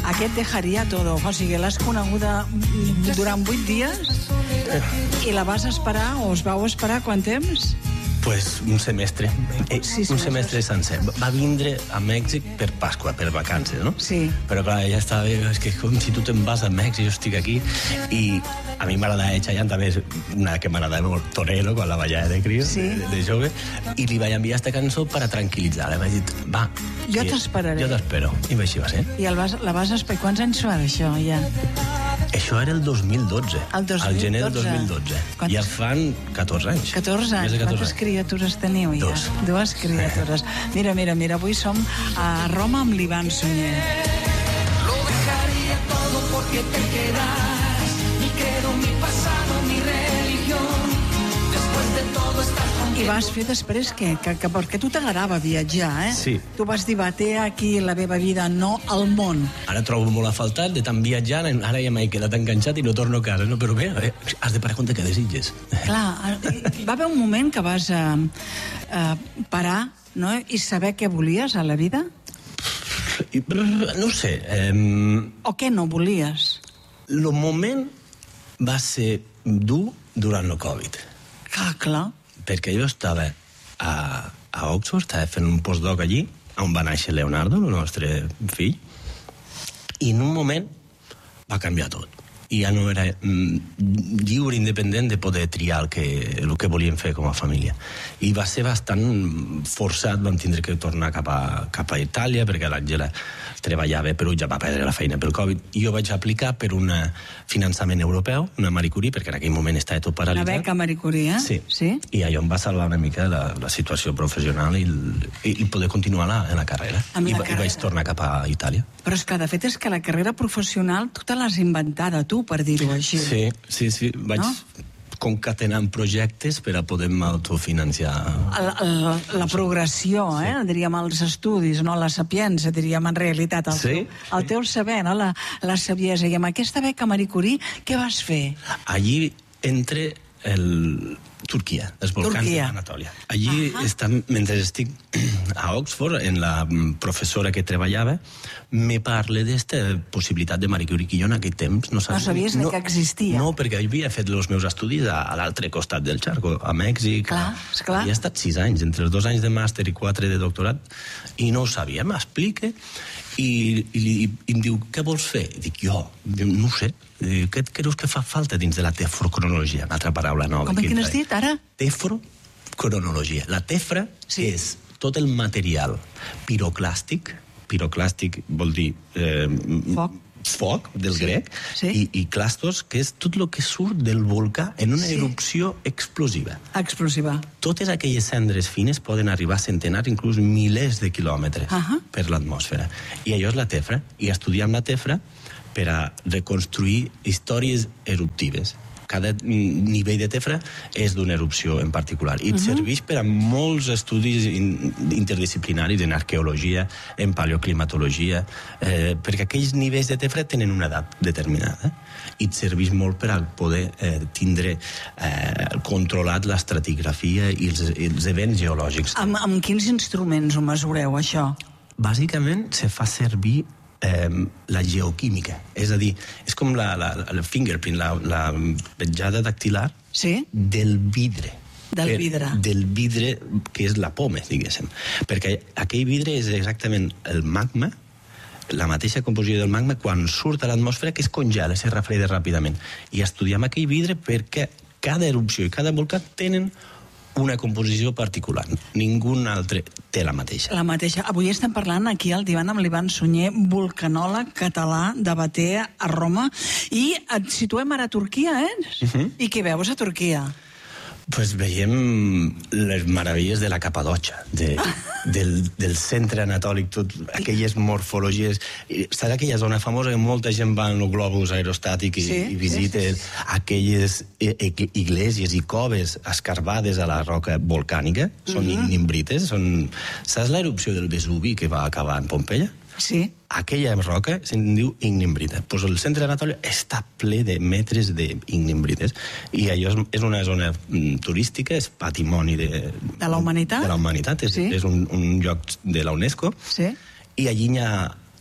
Aquest dejaria todo. O sigui, l'has coneguda durant 8 dies i la vas esperar, o us vau esperar quant temps? Pues un semestre. Un semestre sencer. Va vindre a Mèxic per Pasqua, per vacances, no? Sí. Però clar, ella estava bé, és que com si tu te'n vas a Mèxic, jo estic aquí, i a mi m'agradava Chayanne, també és una que m'agradava molt, Torero, quan la ballava de crio, de jove, i li vaig enviar esta cançó per a tranquil·litzar-la. Vaig dir, va, jo t'esperaré. Jo t'espero. I així va ser. I la vas esperar. Quants anys fa d'això, ja? Això era el 2012. Al gener del 2012. Ja fan 14 anys. 14 anys. Quantes criatures teniu, ja? Dues criatures. Mira, avui som a Roma amb l'Ivan Sunyer. Lo dejaría todo porque te quedas. Mi credo, mi pasado, mi religión. Después de todo estás conmigo. I vas fer després què? Perquè tu t'agradava viatjar, eh? Sí. Tu vas dir, té aquí la meva vida, no al món. Ara trobo molt a faltar de tant viatjar, ara ja m'he quedat enganxat i no torno a casa, no? Però bé, has de parar compte que desitges. Clar, va haver un moment que vas parar, no?, i saber què volies a la vida? No sé. O què no volies? El moment va ser dur durant el Covid. Clar. Perquè jo estava a Oxford, estava fent un postdoc allí, on va néixer Leonardo, el nostre fill, i en un moment va canviar tot. I ja no era lliure, independent de poder triar el que volíem fer com a família. I va ser bastant forçat, vam tindre que tornar cap a Itàlia, perquè l'Àngela treballava, però ja va perdre la feina pel Covid. I jo vaig aplicar per un finançament europeu, una Marie Curie, perquè en aquell moment estava tot paralitzat. Una beca Marie Curie, eh? Sí. I allò em va salvar una mica la situació professional i poder continuar en la carrera. I vaig tornar cap a Itàlia. Però és que, de fet, és que la carrera professional tu te l'has inventada, tu, per dir-ho així. Sí. Vaig concatenant projectes per a poder autofinanciar. La progressió, diríem, els estudis, no la sapiència, diríem, en realitat. El teu saber, no? La saviesa. I amb aquesta beca Marie Curie, què vas fer? Allí entre Turquia, els volcans d'Anatòlia. Allí, mentre estic a Oxford, en la professora que treballava, me parla d'esta possibilitat de Marie Curie, que jo en aquell temps no sabia. No sabies que existia. No, perquè havia fet els meus estudis a l'altre costat del xarco, a Mèxic. Esclar. Havia estat 6 anys, entre els 2 anys de màster i 4 de doctorat, i no ho sabia. M'explica i em diu, què vols fer? I dic, jo no ho sé. Què creus que fa falta dins de la tefrocronologia? Una altra paraula nova. Com que n'has dit, ara? Tefrocronologia. La tefra és tot el material piroclàstic. Piroclàstic vol dir foc, del grec, i clastos, que és tot el que surt del volcà en una erupció explosiva. Totes aquelles cendres fines poden arribar a centenars, inclús milers de quilòmetres per l'atmosfera. I allò és la tefra. I estudiem la tefra per a reconstruir històries eruptives. Cada nivell de tefra és d'una erupció en particular. I et serveix per a molts estudis interdisciplinaris en arqueologia, en paleoclimatologia, perquè aquells nivells de tefra tenen una edat determinada. I et serveix molt per a poder tindre controlat l'estratigrafia i els events geològics. Amb quins instruments ho mesureu, això? Bàsicament se fa servir la geoquímica, és a dir, és com el fingerprint, la petjada dactilar del vidre. Del vidre que és la poma, diguéssim. Perquè aquell vidre és exactament el magma, la mateixa composició del magma quan surt a l'atmosfera, que es congela, se refreda ràpidament. I estudiem aquell vidre perquè cada erupció i cada volcà tenen una composició particular. Ningú altre té la mateixa. La mateixa. Avui estem parlant aquí al divan amb l'Ivan Sunyer, volcanòleg català de Batea a Roma, i et situem ara a Turquia, I què veus a Turquia? Pues veiem les meravelles de la Capadòcia, del centre anatòlic, tot aquelles morfologies. Saps aquella zona famosa que molta gent va en el globus aerostàtic i visita aquelles iglesias i coves escarbades a la roca volcànica? Són ignimbrites. Saps l'erupció del Vesuvi que va acabar en Pompeia? Sí. Aquella roca se'n diu ignimbrita. Pues el centre d'Anatòlia està ple de metres d'ignimbrites. I allò és una zona turística, és patrimoni de la humanitat. És un lloc de la UNESCO. Sí. I allí hi ha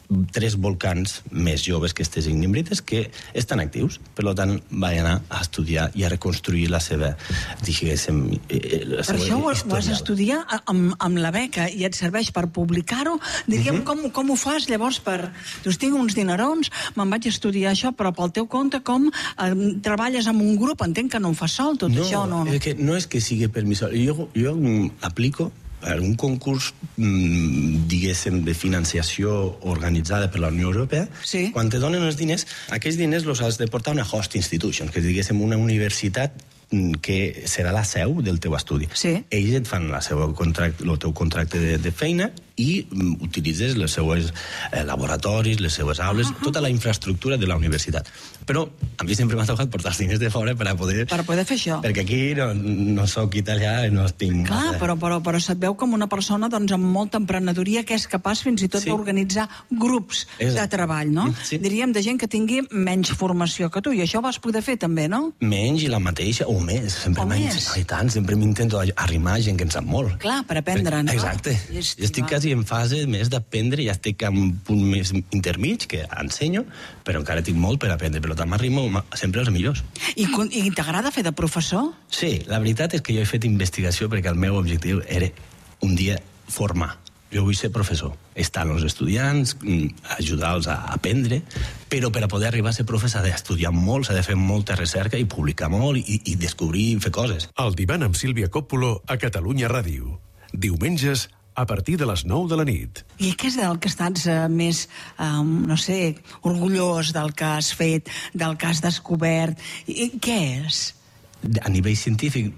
3 volcans més joves que aquestes ignimbrites que estan actius. Per tant, va anar a estudiar i a reconstruir la seva, diguéssim, per això ho has estudiar amb la beca i et serveix per publicar-ho. Diríem, com ho fas llavors per... Dius, tinc uns dinerons, me'n vaig estudiar això, però pel teu compte com treballes amb un grup? Entenc que no ho fas sol, tot això, no? No és que sigui per mi sol. Jo aplico per un concurs, diguéssim, de financiació organitzada per la Unió Europea. Quan te donen els diners, aquests diners els has de portar a una host institution, que és, diguéssim, una universitat que serà la seu del teu estudi. Ells et fan el teu contracte de feina i utilitzes les seues laboratoris, les seues aules, tota la infraestructura de la universitat. Però a mi sempre m'ha tocat portar els diners de fora per a poder fer això. Perquè aquí no soc italià i no tinc... Clar, però se't veu com una persona amb molta emprenedoria que és capaç fins i tot d'organitzar grups de treball, no? Diríem de gent que tingui menys formació que tu, i això ho vas poder fer també, no? Menys i la mateixa, o més. Sempre m'intento arrimar gent que en sap molt. Clar, per aprendre, no? Exacte. Jo estic quasi en fase més d'aprendre, ja estic en un punt més intermig, que ensenyo, però encara tinc molt per aprendre. Per tant, m'arrimo sempre als millors. I t'agrada fer de professor? Sí, la veritat és que jo he fet investigació perquè el meu objectiu era un dia formar. Jo vull ser professor, estar amb els estudiants, ajudar-los a aprendre, però per a poder arribar a ser professor s'ha d'estudiar molt, s'ha de fer molta recerca i publicar molt i descobrir i fer coses. El divan amb Sílvia Coppolo a Catalunya Ràdio. Diumenges a partir de les 9 de la nit. I què és del que estàs més, no sé, orgullós del que has fet, del que has descobert? I què és? A nivell científic,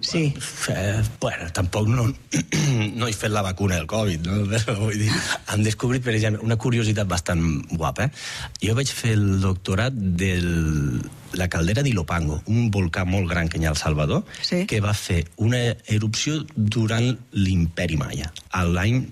bueno, tampoc no he fet la vacuna del Covid, no? Però vull dir, han descobrit, per exemple, una curiositat bastant guapa. Jo vaig fer el doctorat de la caldera d'Ilopango, un volcà molt gran que hi ha al Salvador, que va fer una erupció durant l'imperi Maia, a l'any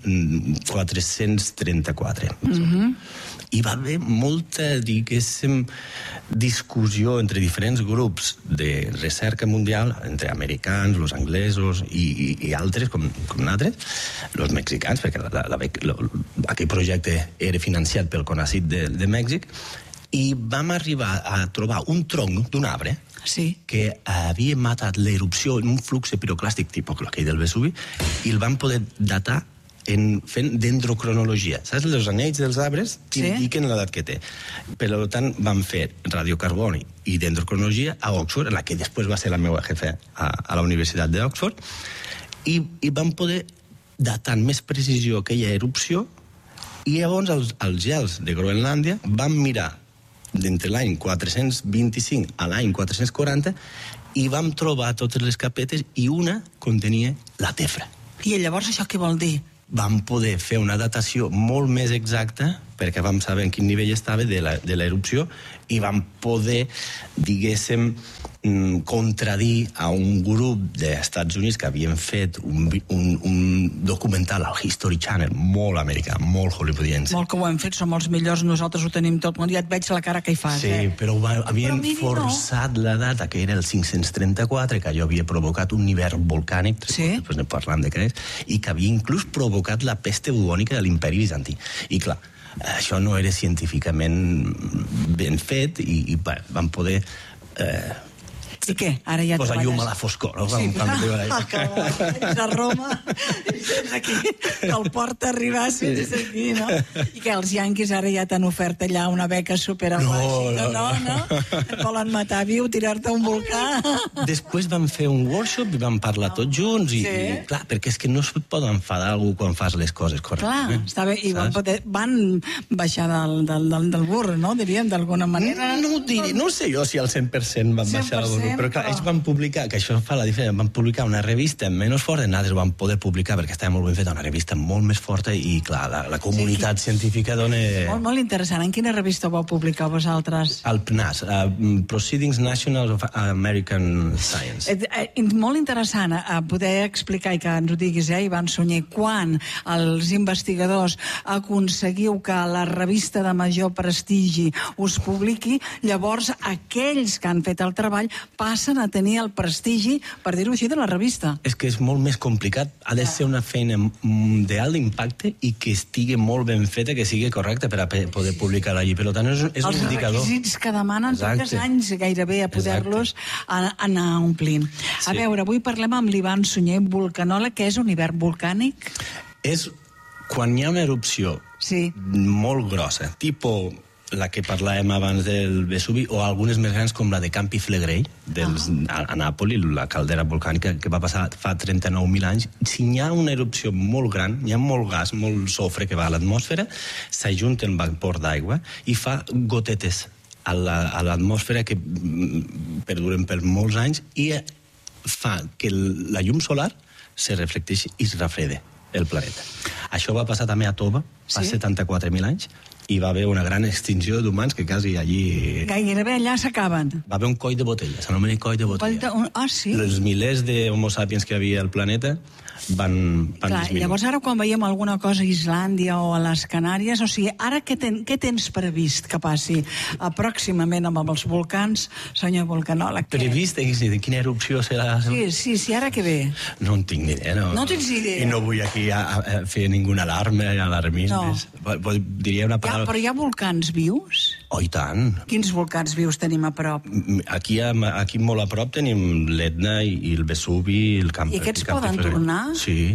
434. I va haver molta, diguéssim, discussió entre diferents grups de recerca mundial, entre americans, els anglesos i altres, com nosaltres, els mexicans, perquè aquell projecte era financiat pel CONACYT de Mèxic, i vam arribar a trobar un tronc d'un arbre que havia matat l'erupció en un flux piroclàstic tipus aquell del Vesuvi, i el vam poder datar fent dendrocronologia. Saps? Els anells dels arbres indiquen l'edat que té. Per tant, vam fer radiocarboni i dendrocronologia a Oxford, en la que després va ser la meva jefe a la Universitat d'Oxford, i vam poder datar amb més precisió aquella erupció, i llavors els gels de Groenlàndia van mirar d'entre l'any 425 a l'any 440 i vam trobar totes les capetes i una contenia la tefra. I llavors això què vol dir? Vam poder fer una datació molt més exacta perquè vam saber en quin nivell estava de l'erupció i vam poder, diguéssim, contradir a un grup dels Estats Units que havien fet un documental al History Channel, molt americà, molt hollywoodiense. Molt que ho hem fet, som els millors, nosaltres ho tenim tot. Ja et veig la cara que hi fas. Sí, però havien forçat la data, que era el 534, que allò havia provocat un hivern volcànic, després ne parlant de què és, i que havia inclús provocat la peste bubònica de l'imperi bizantí. I clar, això no era científicament ben fet i vam poder... I què? Ara ja posar llum a la foscor. Sí, a Roma, sense aquí, el porta arribar sense aquí, no? I que els yanquis ara ja t'han ofert allà una beca superamàgica, no? Et volen matar viu, tirar-te a un volcà. Després vam fer un workshop i vam parlar tots junts i clar, perquè és que no es pot enfadar algú quan fas les coses correctament. Clar, està bé, i van baixar del burro, no? Diríem, d'alguna manera. No sé jo si al 100% van baixar del burro, però clar, ells van publicar, que això fa la diferència, van publicar una revista menys forta, nosaltres van poder publicar, perquè estava molt ben feta, una revista molt més forta, i clar, la comunitat científica dona... Molt interessant. En quina revista ho vau publicar vosaltres? Al PNAS, Proceedings National of American Science. Molt interessant poder explicar i que ens ho diguis, Ivan Sunyer, quan els investigadors aconseguiu que la revista de major prestigi us publiqui, llavors aquells que han fet el treball passen a tenir el prestigi, per dir-ho així, de la revista. És que és molt més complicat. Ha de ser una feina d'alt impacte i que estigui molt ben feta, que sigui correcta per a poder publicar allí. Per tant, és un indicador. Els requisits que demanen 3 anys gairebé a poder-los anar omplint. A veure, avui parlem amb l'Ivan Sunyer, vulcanòleg. Què és un hivern volcànic? És quan hi ha una erupció molt grossa, tipus la que parlàvem abans del Vesuvi, o algunes més grans com la de Campi Flegrei, a Nàpols, la caldera volcànica que va passar fa 39.000 anys. Si hi ha una erupció molt gran, hi ha molt gas, molt sofre que va a l'atmosfera, s'ajunta en vapor d'aigua i fa gotetes a l'atmosfera que perduren per molts anys i fa que la llum solar se reflecteixi i es refreda el planeta. Això va passar també a Toba, fa 74.000 anys, i va haver una gran extinció d'humans que quasi allí... Gairebé allà s'acaben. Va haver un coll de botella, s'anomena coll de botella. Sí? Els milers d'homo sapiens que hi havia al planeta van disminuir. Llavors ara quan veiem alguna cosa a Islàndia o a les Canàries, o sigui, ara què tens previst que passi pròximament amb els volcans, senyor vulcanòleg? Previst? De quina erupció serà? Sí, ara què ve? No en tinc ni idea. No tens idea? I no vull aquí a fer ninguna alarma, alarmismes. Diria una paraula... Però hi ha volcans vius? Oh, i tant. Quins volcans vius tenim a prop? Aquí molt a prop tenim l'Etna i el Vesuvi, el Campi. I aquests poden tornar? Sí.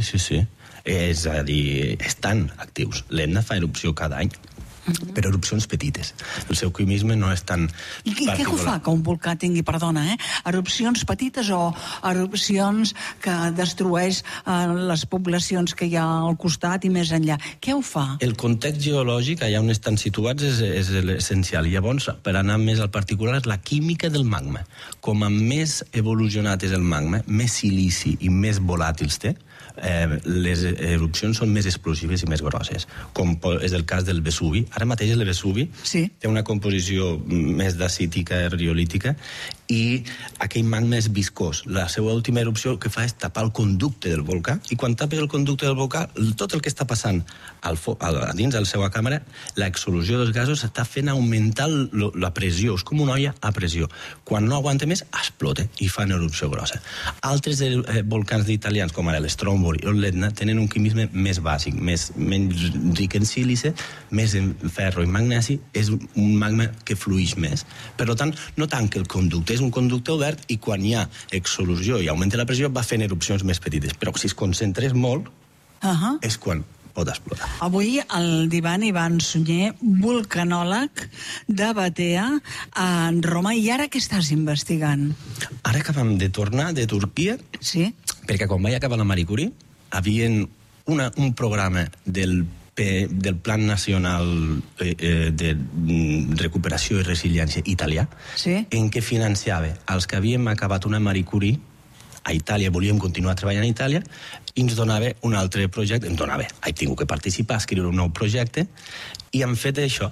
És a dir, estan actius. L'Etna fa erupció cada any, però erupcions petites. El seu quimisme no és tan particular. I què ho fa que un volcà tingui, erupcions petites o erupcions que destrueix les poblacions que hi ha al costat i més enllà? Què ho fa? El context geològic, allà on estan situats, és essencial. Llavors, per anar més al particular, és la química del magma. Com a més evolucionat és el magma, més silici i més volàtils té, les erupcions són més explosives i més grosses, com és el cas del Vesuvi. Ara mateix el Vesuvi té una composició més dacítica, riolítica, i aquell magma és viscós. La seva última erupció que fa és tapar el conducte del volcà, i quan tapes el conducte del volcà, tot el que està passant dins de la seva càmera, l'exsolució dels gasos està fent augmentar la pressió, és com una olla a pressió. Quan no aguanta més, explota i fa una erupció grossa. Altres volcans italians, com ara l'Stromboli o l'Etna, tenen un quimisme més bàsic, menys ric en sílice, més en ferro i magnesi, és un magma que fluix més. Per tant, no tanca el conducte, és un conducte obert, i quan hi ha exsolució i augmenta la pressió va fent erupcions més petites. Però si es concentres molt, és quan pot explotar. Avui el divan Ivan Sunyer, vulcanòleg de Batea a Roma. I ara què estàs investigant? Ara acabem de tornar de Turquia, perquè quan vaig acabar la Marie Curie havien un programa del Plan Nacional de Recuperació i Resiliència italià, en què financiava els que havíem acabat una Marie Curie a Itàlia, volíem continuar treballant a Itàlia, i ens donava un altre projecte, he tingut que participar, escriure un nou projecte, i hem fet això,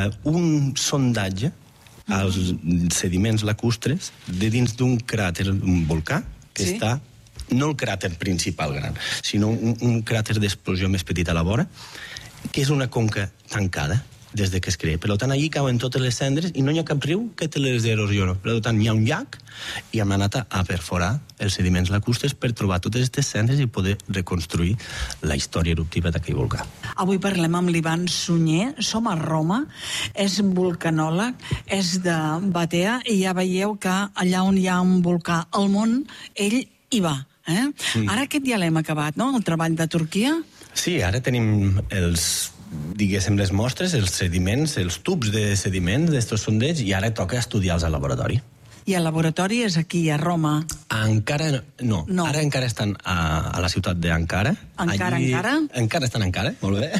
un sondatge als sediments lacustres de dins d'un cràter, un volcà, que està, no el cràter principal gran, sinó un cràter d'explosió més petit a la vora, que és una conca tancada des de que es crea. Per tant, allí cauen totes les cendres i no hi ha cap riu que te les erosiona. Per tant, hi ha un llac i hem anat a perforar els sediments lacustres per trobar totes aquestes cendres i poder reconstruir la història eruptiva d'aquell volcà. Avui parlem amb l'Ivan Sunyer, som a Roma, és vulcanòleg, és de Batea, i ja veieu que allà on hi ha un volcà al món, ell hi va. Ara aquest ja l'hem acabat, no?, el treball de Turquia? Sí, ara tenim diguéssim, les mostres, els sediments, els tubs de sediments d'estos sondeigs, i ara toca estudiar-los al laboratori. I el laboratori és aquí, a Roma? Encara no. Ara encara estan a la ciutat d'Ankara. Encara? Encara estan a Ankara, molt bé.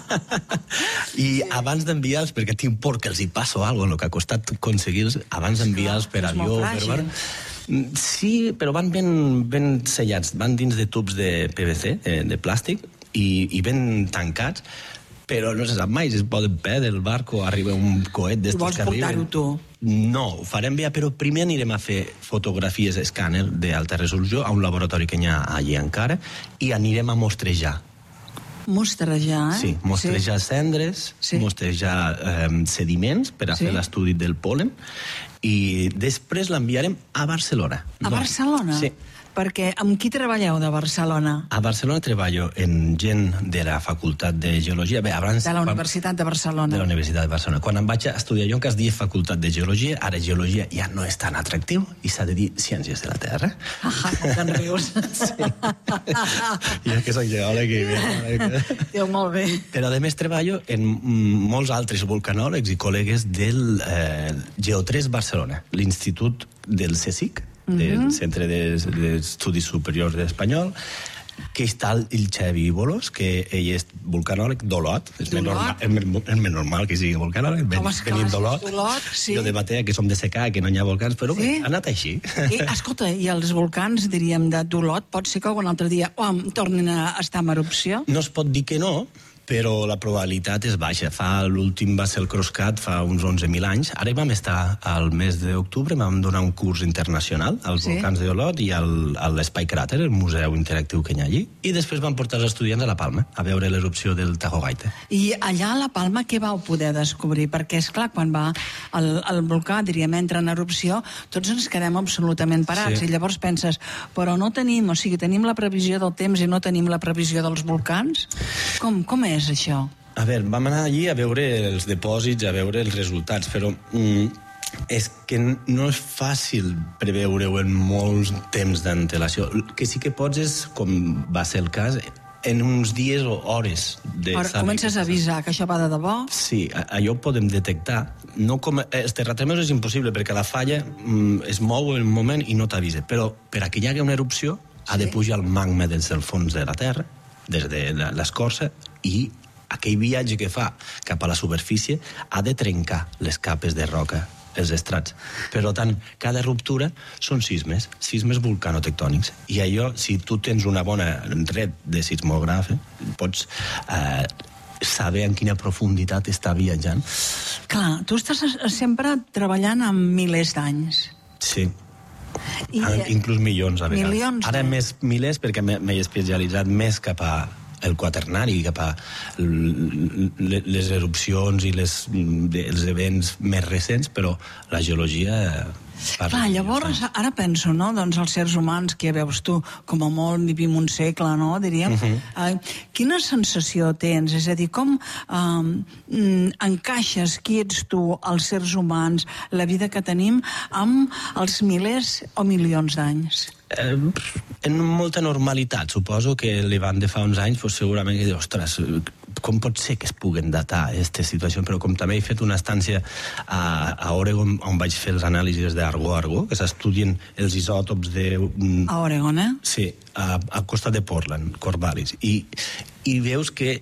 I abans d'enviar-los, perquè tinc por que els hi passo alguna cosa, el que ha costat aconseguir-los, abans d'enviar-los per avió, per... Sí, però van ben sellats, van dins de tubs de PVC, de plàstic, i ben tancats, però no se sap mai si es poden perdre el barco, arriba un coet d'estos que arriben. Vols portar-ho tu? No, ho farem bé, però primer anirem a fer fotografies escàner d'alta resolució a un laboratori que hi ha allà encara, i anirem a mostrejar. Mostrejar, Sí, mostrejar cendres, mostrejar sediments per a fer l'estudi del pol·len, I després l'enviarem a Barcelona. A Barcelona? Sí. Perquè amb qui treballeu de Barcelona? A Barcelona treballo en gent de la Facultat de Geologia. Bé, abans, de la Universitat de Barcelona. De la Universitat de Barcelona. Quan em vaig a estudiar jo, que es deia Facultat de Geologia, ara Geologia ja no és tan atractiu i s'ha de dir Ciències de la Terra. Com te'n rius. Sí. Jo que soc geòleg i... Diu, molt bé. Però a més treballo en molts altres vulcanòlegs i col·legues del Geo3 Barcelona, l'Institut del CSIC, del Centre d'Estudis Superiors d'Espanyol, que està el Xavi Bolos, que ell és vulcanòleg d'Olot. És més normal que sigui vulcanòleg. Venim d'Olot. Sí. Jo de Batea, que som de secà, que no hi ha volcans, però bé, ha anat així. Escolta, i els volcans, diríem, d'Olot, pot ser que algun altre dia tornin a estar en erupció? No es pot dir que no, però la probabilitat és baixa. L'últim va ser el Croscat fa uns 11.000 anys. Ara vam estar al mes d'octubre, vam donar un curs internacional als volcans d'Olot i a l'Espai Cràter, el museu interactiu que hi ha allí, i després van portar els estudiants a La Palma a veure l'erupció del Tajo Gaita. I allà a La Palma què vau poder descobrir? Perquè, és clar, quan va el volcà, diríem, entra en erupció, tots ens quedem absolutament parats, i llavors penses, però no tenim, o sigui, tenim la previsió del temps i no tenim la previsió dels volcans? Com és això? A veure, vam anar allí a veure els depòsits, a veure els resultats, però és que no és fàcil preveure-ho en molts temps d'antelació. El que sí que pots és, com va ser el cas, en uns dies o hores de saber. Comences a avisar que això va de debò? Sí, allò ho podem detectar. Els terratrèmols és impossible, perquè la falla es mou en un moment i no t'avisa. Però per a que hi hagi una erupció ha de pujar el magma des del fons de la Terra, des de l'escorça, i aquell viatge que fa cap a la superfície ha de trencar les capes de roca, els estrats. Per tant, cada ruptura són sismes vulcanotectònics. I allò, si tu tens una bona red de sismògraf, pots saber en quina profunditat està viatjant. Clar, tu estàs sempre treballant amb milers d'anys. Sí. Inclús milions, a vegades. Ara més milers, perquè m'he especialitzat més cap a el quaternari, cap a les erupcions i els events més recents, però la geologia... Clar, llavors, ara penso, no?, doncs els sers humans, que ja veus tu, com a molt vivim un segle, no?, diríem. Quina sensació tens? És a dir, com encaixes qui ets tu, els sers humans, la vida que tenim, amb els milers o milions d'anys? En molta normalitat. Suposo que l'Ivan de fa uns anys segurament que diu, ostres, com pot ser que es puguen datar aquesta situació? Però com també he fet una estància a Oregon, on vaig fer els anàlisis d'Argo, que s'estudien els isòtops de... A Oregon, eh? Sí, a costa de Portland, Corvallis. I veus que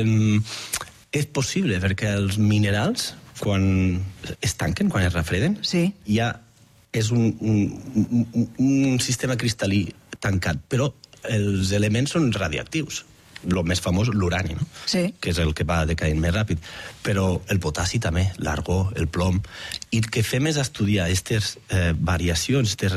és possible, perquè els minerals, quan es tanquen, quan es refreden, ja és un sistema cristal·lí tancat, però els elements són radioactius. El més famós, l'urani, no? Sí. Que és el que va decaint més ràpid. Però el potassi també, l'argó, el plom. I el que fem és estudiar aquestes variacions, aquestes